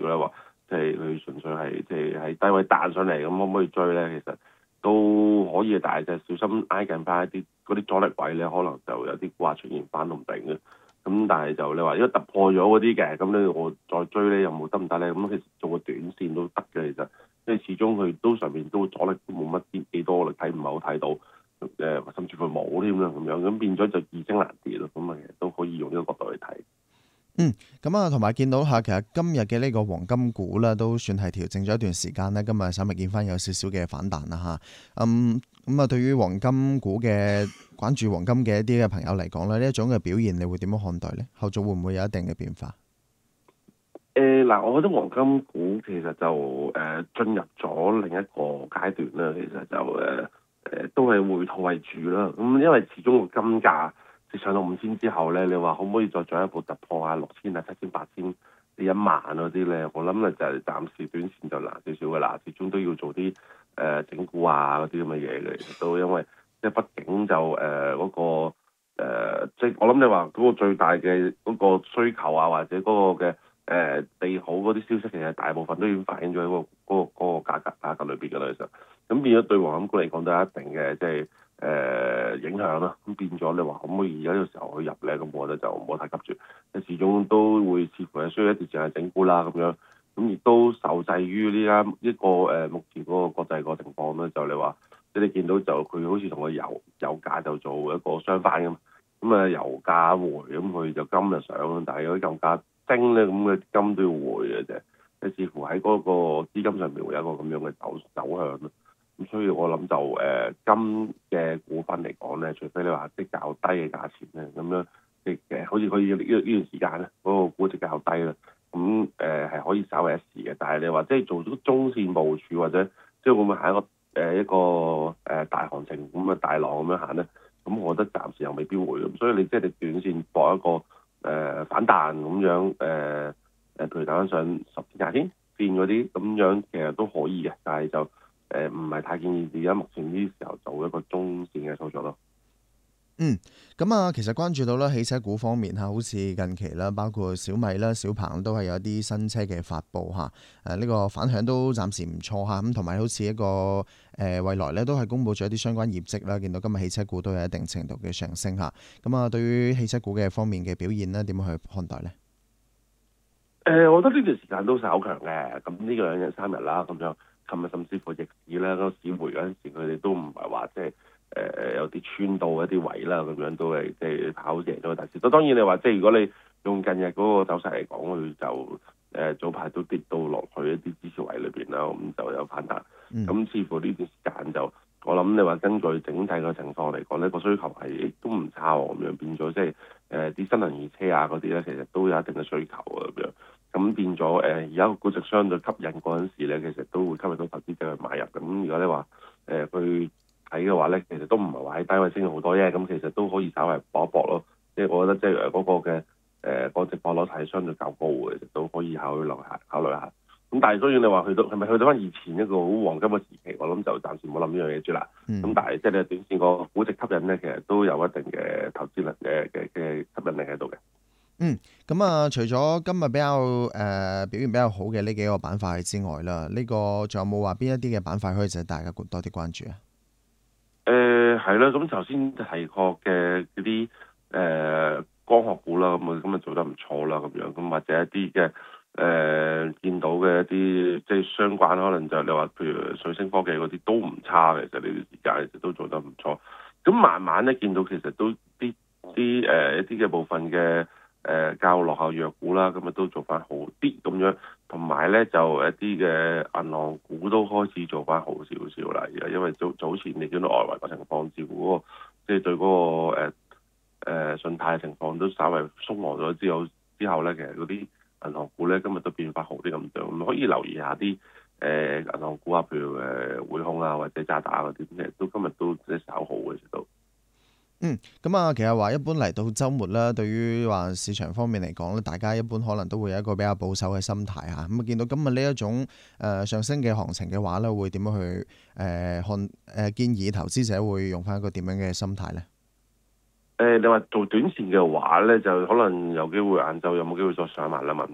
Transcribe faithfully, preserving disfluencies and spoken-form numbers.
果咧話即係佢純粹係即係喺低位彈上嚟，咁可唔可以追咧？其實都可以，但係就小心挨近翻一啲嗰啲阻力位咧，可能就有啲卦出現翻都唔定嘅。咁但係就你話如果突破咗嗰啲嘅，咁咧我再追咧又冇得唔得咧？咁其實做個短線都得嘅，其實因為始終佢都上面都阻力都冇乜啲幾多，你睇唔係好睇到，誒、呃、甚至乎冇添啦咁樣，咁變咗就易升難跌咯。咁啊其實都可以用呢個角度去睇。 嗯，咁啊，同埋見到下，其實今日嘅呢個黃金股咧，都算係調整咗一段時間咧。今日稍微見翻有少少嘅反彈啦嚇。嗯，咁啊，對於黃金股嘅關注黃金嘅一啲嘅朋友嚟講咧，呢一種嘅表現，你會點樣看待咧？後續會唔會有一定嘅變化？ 誒嗱、呃，我覺得黃金股其實就誒、呃、進入咗另一個階段啦。其實就誒誒、呃、都係回吐為主啦。咁因為始終個金價即上到五千之後咧，你話可唔可以再進一步突破下六千啊、七千、八千、一萬嗰啲咧？我諗咧就係暫時短線就難少少嘅啦。始終都要做啲誒、呃、整固啊嗰啲咁嘅嘢嘅，其實都因為即係畢竟就誒嗰、呃那個、呃、即係我諗你話嗰個最大嘅嗰個需求啊，或者嗰個嘅。誒、呃、利好嗰啲消息，其實大部分都已經反映咗喺、嗰個嗰、嗰個嗰個價格價格裏邊㗎啦，其實咁變咗對黃金股嚟講都有一定嘅即係誒影響啦。咁變咗你話可唔可以而家呢個時候去入咧？咁我覺得就唔好太急住，你始終都會似乎係需要一段時間整固啦咁樣。咁亦都受制於呢家一個誒、呃、目前嗰個國際個情況咧，就你話即係你見到就佢好似同個油油價就做一個相反咁。咁啊油價回，咁佢就金就上，但係嗰啲油價升咧，咁嘅金都要回嘅啫。即係似乎喺嗰個資金上面會有一個咁樣嘅走走向咯。咁所以我諗就誒、呃、金嘅股份嚟講咧，除非你話即較低嘅價錢咧，咁樣即係好似佢呢呢段時間咧，嗰、那個估值較低啦。咁誒係可以稍微一時嘅，但係你話即係做咗中線部署或者即係會唔會行一個誒、呃、一個誒、呃、大行情咁嘅大浪咁樣行咧？咁我覺得暫時又未必會咁，所以你即係你短線搏一個誒、呃、反彈咁樣誒誒，譬、呃、如打上十天廿天線嗰啲咁樣，其實都可以嘅，但係就誒唔係太建議而家目前呢時候做一個中線嘅操作咯。 嗯，咁啊，其實關注到啦，汽車股方面嚇，好似近期啦，包括小米啦、小鵬都係有一啲新車嘅發布嚇，誒、啊、呢、呢個反響都暫時唔錯嚇，咁同埋好似一個誒、呃、蔚來咧都係公布咗一啲相關業績啦，見到今日汽車股都有一定程度嘅上升嚇，咁啊對於汽車股嘅方面嘅表現咧，點樣去看待呢？ 誒、呃，我覺得呢段時間都稍強嘅，咁呢個兩日三日啦，咁樣，琴日甚至乎逆市咧，嗰、那個市回嗰陣時，佢哋都唔係話即係誒有啲穿到一啲位啦，咁樣都係即係跑贏咗個大市。當然你話即係如果你用近日嗰個走勢嚟講，佢就誒、呃、早排都跌到落去一啲支持位裏邊啦，咁就有反彈。咁、嗯、似乎呢段時間就我諗你話根據整體嘅情況嚟講呢、呢個需求係都唔差喎，咁樣變咗即係誒啲新能源車啊嗰啲咧，其實都有一定嘅需求啊咁樣。咁變咗誒，而家個估值相對吸引嗰陣時咧，其實都會吸引到投資者去買入。咁如果你話誒去睇嘅話咧，其實都唔係話喺低位升咗好多啫。咁其實都可以稍微搏一搏咯。即係我覺得即係誒嗰個嘅誒個值博率係相對較高嘅，其實都可以考慮留下考慮下。咁但係當然你話去到係咪去到翻以前一個好黃金嘅時期，我諗就暫時冇諗呢樣嘢住啦。咁、嗯、但係即係你短線個估值吸引咧，其實都有一定嘅投資能嘅嘅嘅吸引力喺度嘅。 嗯，咁啊，除咗今日比較誒、呃、表現比較好嘅呢幾個板塊之外啦，呢、這個仲有冇話邊一啲嘅板塊可以值得大家多啲關注啊？ 誒係啦，咁頭先提過嘅嗰啲誒光學股啦，咁啊咁啊做得唔錯啦，咁樣咁或者一啲嘅誒見到嘅一啲即係相關，可能就你話譬如瑞聲科技嗰啲都唔差嘅，其實呢段時間其實都做得唔錯。咁慢慢咧見到其實都啲啲誒一啲嘅部分嘅。誒、呃、較落後弱股啦，咁啊都做翻好啲咁樣，同埋咧就一啲嘅銀行股都開始做翻好少少啦。而家因為早早前你見到外圍個情況，似乎嗰個即係對嗰、那個誒、呃呃、信貸情況都稍微鬆和咗之後，之後咧其實嗰啲銀行股咧今日都變翻好啲咁樣，咁可以留意一下啲誒、呃、銀行股啊，譬如誒匯控啊或者渣打嗰啲，其實都今日都即係稍好嘅都。 嗯，咁啊，其實話一般嚟到週末啦，對於話市場方面嚟講咧，大家一般可能都會有一個比較保守嘅心態嚇。咁啊，見到今日呢一種誒、呃、上升嘅行情嘅話咧，會點樣去誒、呃、看誒、呃、建議投資者會用翻一個點樣嘅心態咧？ 誒、呃，你話做短線嘅話咧，就可能有機會晏晝有冇機會再上埋兩萬